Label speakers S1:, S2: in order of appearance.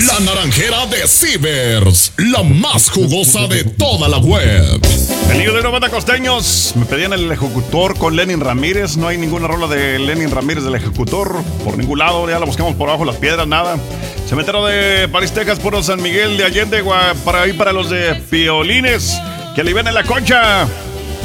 S1: La naranjera de Cibers, la más jugosa de toda la web.
S2: El niño de 90 costeños. Me pedían el ejecutor con Lenin Ramírez. No hay ninguna rola de Lenin Ramírez del ejecutor por ningún lado. Ya la buscamos por abajo las piedras, nada. Cementerio de París, Texas, puro San Miguel de Allende, para los de Piolines. Que alivian la concha.